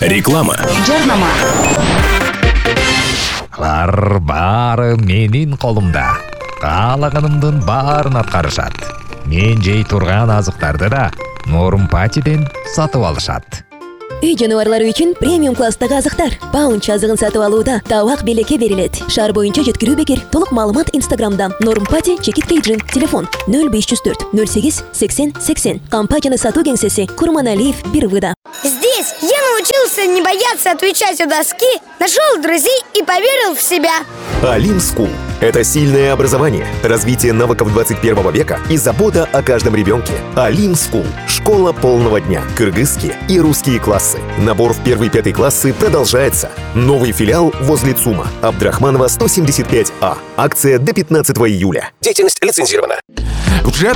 Реклама. Жарнама. Бары менин колумда. Каалаганымдын баарын аткарышат. Мен жей турган азыктарды да Норумпатиден сатып алышат. Үй жануарлары үчүн премиум класстагы азыктар. Паунч азыгын сатып алууда табак белекке берилет. Шаар боюнча жеткирүү бекер. Толук маалымат Инстаграмдан. Норумпати чекит кейджин. Телефон 0504 08 80 80. Компанияны сатуу кеңсеси Курманалиев 1-выда. Здесь я научился не бояться отвечать у доски, нашел друзей и поверил в себя. Алим Скул – это сильное образование, развитие навыков 21 века и забота о каждом ребенке. Алим Скул – школа полного дня, кыргызские и русские классы. Набор в 1-5 классы продолжается. Новый филиал возле ЦУМа. Абдрахманова, 175А. Акция до 15 июля. Деятельность лицензирована.